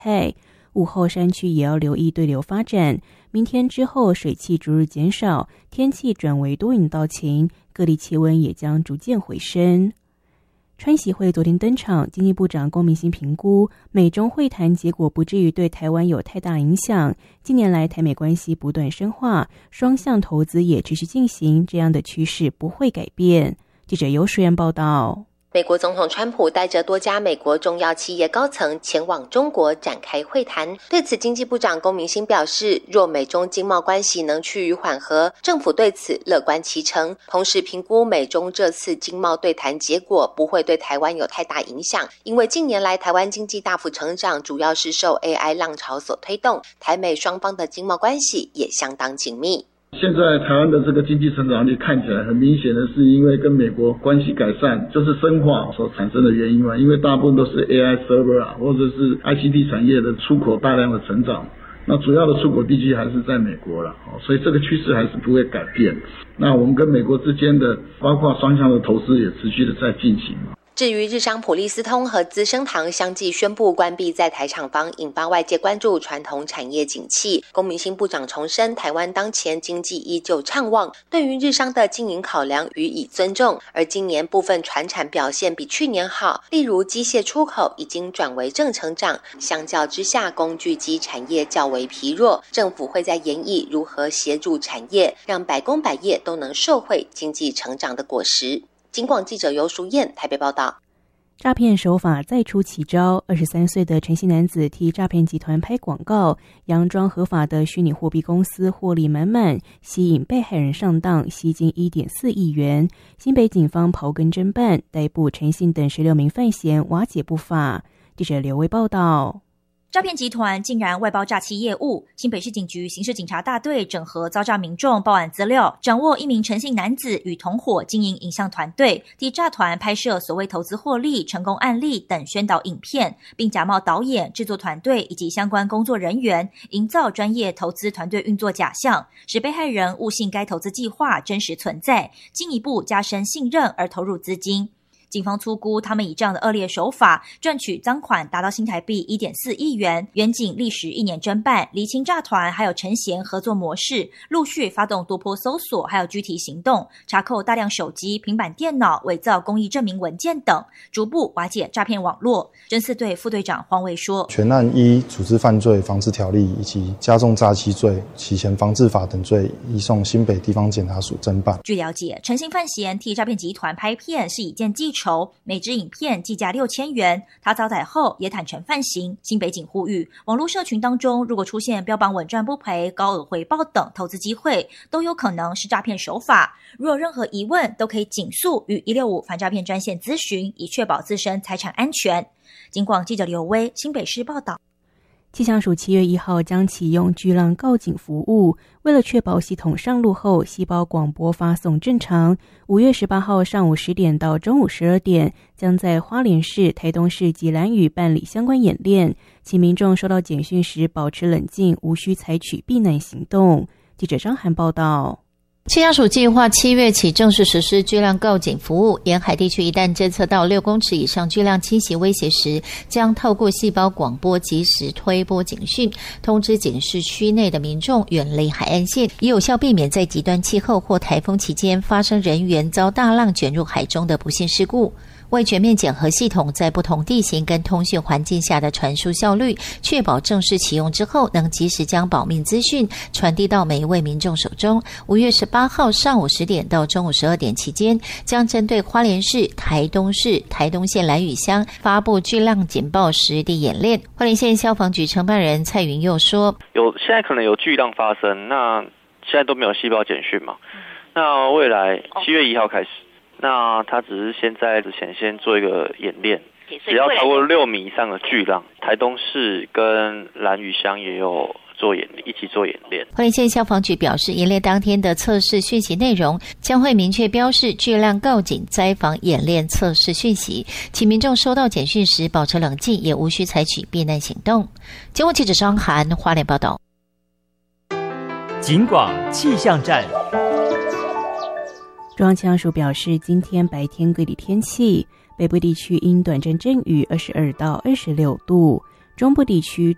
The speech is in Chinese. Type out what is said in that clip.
害。午后山区也要留意对流发展，明天之后水汽逐日减少，天气转为多云到晴，各地气温也将逐渐回升。川习会昨天登场，经济部长龚明鑫评估，美中会谈结果不至于对台湾有太大影响。近年来台美关系不断深化，双向投资也持续进行，这样的趋势不会改变。记者尤淑燕报道。 美国总统川普带着多家美国重要企业高层前往中国展开会谈。对此，经济部长龚明鑫表示，若美中经贸关系能趋于缓和，政府对此乐观其成。同时评估美中这次经贸对谈结果不会对台湾有太大影响，因为近年来台湾经济大幅成长，主要是受 AI 浪潮所推动，台美双方的经贸关系也相当紧密。 现在台湾的这个经济成长率看起来很明显的是因为跟美国关系改善，这是深化所产生的原因嘛？因为大部分都是 AI server 或者是 ICT 产业的出口大量的成长，那主要的出口地区还是在美国了，所以这个趋势还是不会改变。那我们跟美国之间的包括双向的投资也持续的在进行。 至于日商普利司通和资生堂相继宣布关闭在台厂房，引发外界关注传统产业景气。龚明鑫部长重申，台湾当前经济依旧畅旺，对于日商的经营考量予以尊重。而今年部分传产表现比去年好，例如机械出口已经转为正成长，相较之下工具机产业较为疲弱，政府会在研议如何协助产业，让百工百业都能受惠经济成长的果实。警广记者尤淑燕台北报道。 诈骗手法再出奇招，23岁的陈姓男子替诈骗集团拍广告，佯装合法的虚拟货币公司，获利满满，吸引被害人上当，吸金1.4亿元。新北警方刨根侦办，逮捕陈姓等16名犯嫌，瓦解不法。记者刘威报道。 诈骗集团竟然外包诈欺业务，新北市警局刑事警察大队整合遭诈民众报案资料，掌握一名陈姓男子与同伙经营影像团队，替诈团拍摄所谓投资获利、成功案例等宣导影片，并假冒导演、制作团队以及相关工作人员，营造专业投资团队运作假象，使被害人误信该投资计划真实存在，进一步加深信任而投入资金。警方粗估他们以这样的恶劣手法赚取赃款达到新台币1.4亿元，远警历时1年侦办，厘清诈团还有陈嫌合作模式，陆续发动多波搜索还有拘提行动，查扣大量手机、平板电脑、伪造公益证明文件等，逐步瓦解诈骗网络。侦四队副队长黄伟说， 全案依组织犯罪防治条例以及加重诈欺罪、洗钱防治法等罪，移送新北地方检察署侦办。 据了解，陈姓犯嫌替诈骗集团拍片是以件计酬，每支影片计价6000元。他遭逮后也坦诚犯行。新北警呼吁，网络社群当中如果出现标榜稳赚不赔、高额回报等投资机会，都有可能是诈骗手法。如有任何疑问，都可以尽速与165反诈骗专线咨询，以确保自身财产安全。警广记者刘威新北市报道。 气象署7月1号将启用巨浪告警服务，为了确保系统上路后细胞广播发送正常，5月18号上午10点到中午12点，将在花莲市、台东市及兰屿办理相关演练，请民众收到简讯时保持冷静，无需采取避难行动。记者张涵报道。 气象署计划7月起正式实施巨浪告警服务，沿海地区一旦侦测到6公尺以上巨浪侵袭威胁时，将透过细胞广播及时推播警讯，通知警示区内的民众远离海岸线，以有效避免在极端气候或台风期间发生人员遭大浪卷入海中的不幸事故。为全面检核系统在不同地形跟通讯环境下的传输效率，确保正式启用之后能及时将保命资讯传递到每一位民众手中。5月18号上午10点到中午12点期间，将针对花莲市、台东市、台东县兰屿乡发布巨浪警报实地演练。花莲县消防局承办人蔡云佑说， 现在可能有巨浪发生，那现在都没有细胞简讯嘛，那未来7月1号开始，那他只是先在之前先做一个演练，只要超过6米以上的巨浪，台东市跟兰屿乡也有一起做演练。 花莲县消防局表示，演练当天的测试讯息内容将会明确标示巨浪告警灾防演练测试讯息，请民众收到简讯时保持冷静，也无需采取避难行动。节目记者张涵花莲报道。 警广气象站。 中央气象署表示，今天白天各地天气，北部地区因短暂阵雨22到26度，中部地区